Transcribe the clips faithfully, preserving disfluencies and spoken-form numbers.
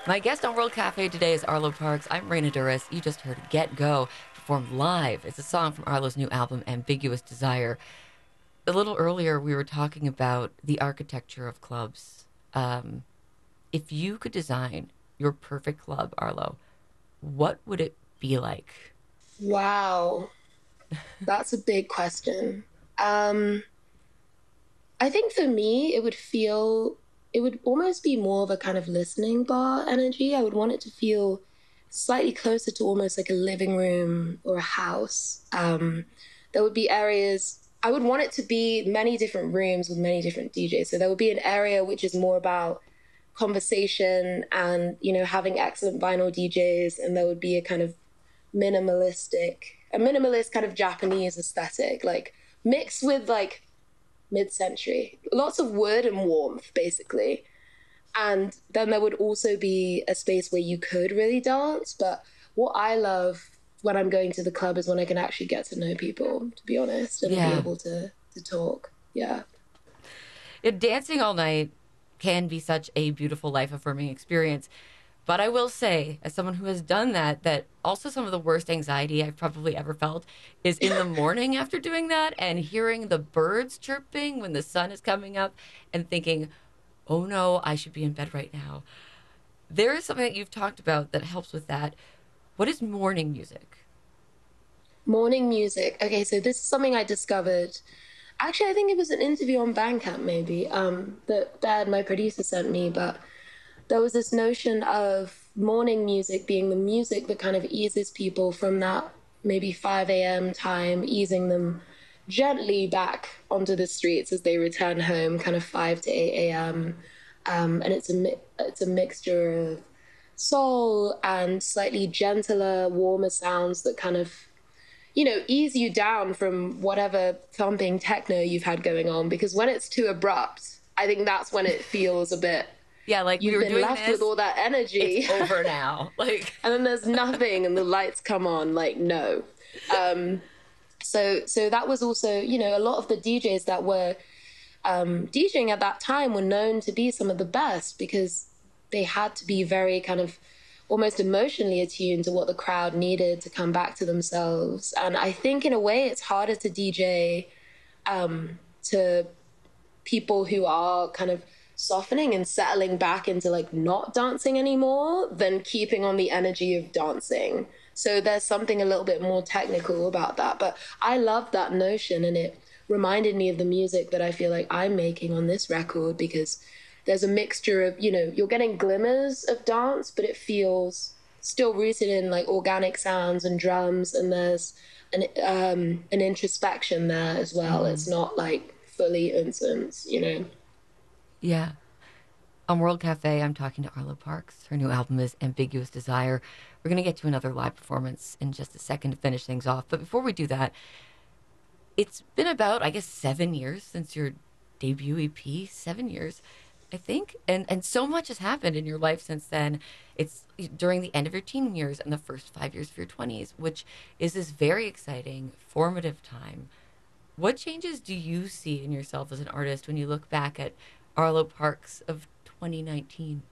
My guest on World Cafe today is Arlo Parks. I'm Raina Duras. You just heard Get Go performed live. It's a song from Arlo's new album, Ambiguous Desire. A little earlier, we were talking about the architecture of clubs. Um, if you could design your perfect club, Arlo, what would it be like? Wow, that's a big question. Um, I think for me, it would feel, it would almost be more of a kind of listening bar energy. I would want it to feel slightly closer to almost like a living room or a house. Um, there would be areas, I would want it to be many different rooms with many different D Js. So there would be an area which is more about conversation and, you know, having excellent vinyl D Js. And there would be a kind of minimalistic, a minimalist kind of Japanese aesthetic, like mixed with like mid-century, lots of wood and warmth, basically. And then there would also be a space where you could really dance. But what I love when I'm going to the club is when I can actually get to know people, to be honest, and be Yeah. able to to talk. Yeah. Yeah, dancing all night can be such a beautiful, life affirming experience. But I will say, as someone who has done that, that also some of the worst anxiety I've probably ever felt is in the morning after doing that and hearing the birds chirping when the sun is coming up and thinking, oh no, I should be in bed right now. There is something that you've talked about that helps with that. What is morning music? Morning music. Okay, so this is something I discovered. Actually, I think it was an interview on Bandcamp, maybe, um, that Dad, my producer, sent me. But there was this notion of morning music being the music that kind of eases people from that maybe five a m time, easing them gently back onto the streets as they return home, kind of five to eight a m. Um, and it's a mi- it's a mixture of soul and slightly gentler, warmer sounds that kind of, you know, ease you down from whatever thumping techno you've had going on. Because when it's too abrupt, I think that's when it feels a bit, Yeah, like we you've were been doing left with this, all that it's energy. over now. Like, And then there's nothing and the lights come on, like, no. Um, so so that was also, you know, a lot of the D Js that were um, DJing at that time were known to be some of the best because they had to be very kind of almost emotionally attuned to what the crowd needed to come back to themselves. And I think in a way it's harder to D J um, to people who are kind of softening and settling back into like not dancing anymore than keeping on the energy of dancing. So there's something a little bit more technical about that. But I love that notion, and it reminded me of the music that I feel like I'm making on this record, because there's a mixture of, you know, you're getting glimmers of dance, but it feels still rooted in like organic sounds and drums, and there's an um an introspection there as well. mm-hmm. It's not like fully incense, you know. Yeah. On World Cafe, I'm talking to Arlo Parks. Her new album is Ambiguous Desire. We're going to get to another live performance in just a second to finish things off. But before we do that, it's been about, I guess, seven years since your debut E P. Seven years, I think. And, and so much has happened in your life since then. It's during the end of your teen years and the first five years of your twenties, which is this very exciting, formative time. What changes do you see in yourself as an artist when you look back at Arlo Parks of twenty nineteen?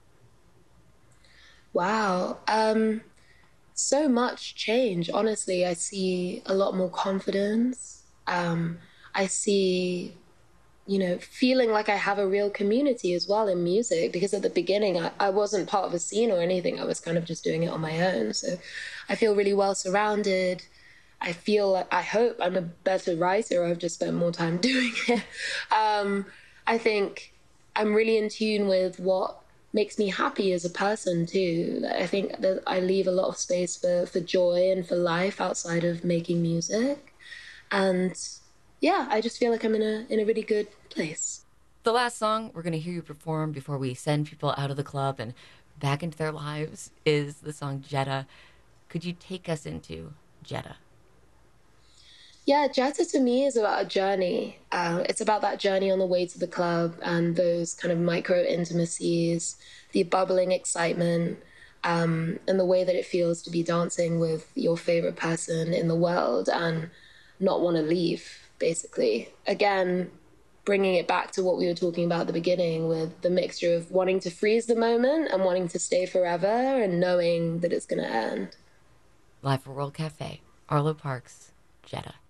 Wow. Um, so much change. Honestly, I see a lot more confidence. Um, I see, you know, feeling like I have a real community as well in music, because at the beginning I, I wasn't part of a scene or anything. I was kind of just doing it on my own. So I feel really well surrounded. I feel like, I hope I'm a better writer. I've just spent more time doing it. Um, I think I'm really in tune with what makes me happy as a person too. I think that I leave a lot of space for, for joy and for life outside of making music. And yeah, I just feel like I'm in a in a really good place. The last song we're going to hear you perform before we send people out of the club and back into their lives is the song Jetta. Could you take us into Jetta? Yeah, Jetta to me is about a journey. Uh, it's about that journey on the way to the club and those kind of micro intimacies, the bubbling excitement, um, and the way that it feels to be dancing with your favorite person in the world and not want to leave, basically. Again, bringing it back to what we were talking about at the beginning, with the mixture of wanting to freeze the moment and wanting to stay forever and knowing that it's going to end. Live for World Cafe, Arlo Parks, Jeddah.